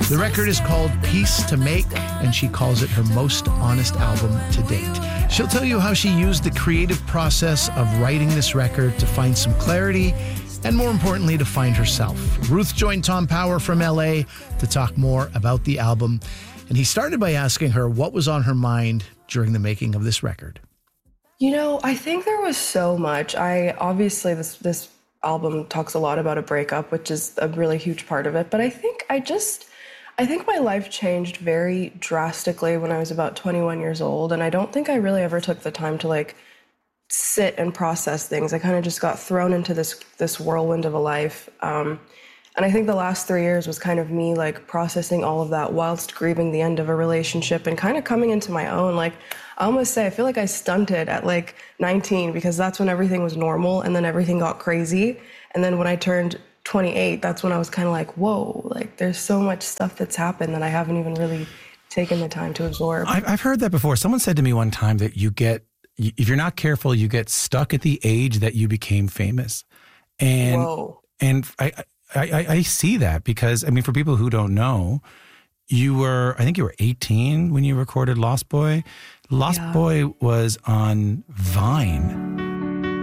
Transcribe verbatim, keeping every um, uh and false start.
The record is called Peace to Make, and she calls it her most honest album to date. She'll tell you how she used the creative process of writing this record to find some clarity and, more importantly, to find herself. Ruth joined Tom Power from L A to talk more about the album, and he started by asking her what was on her mind during the making of this record. You know, I think there was so much. I obviously this this album talks a lot about a breakup, which is a really huge part of it, but I think I just I think my life changed very drastically when I was about twenty-one years old, and I don't think I really ever took the time to like sit and process things. I kind of just got thrown into this this whirlwind of a life. Um, and I think the last three years was kind of me like processing all of that whilst grieving the end of a relationship and kind of coming into my own. Like, I almost say I feel like I stunted at like nineteen because that's when everything was normal, and then everything got crazy. And then when I turned twenty-eight, that's when I was kind of like, whoa, like there's so much stuff that's happened that I haven't even really taken the time to absorb. I've, I've heard that before. Someone said to me one time that you get, if you're not careful, you get stuck at the age that you became famous. And, whoa. and I, I, I, I see that because, I mean, for people who don't know, you were, I think you were eighteen when you recorded Lost Boy. Lost yeah. Boy was on Vine.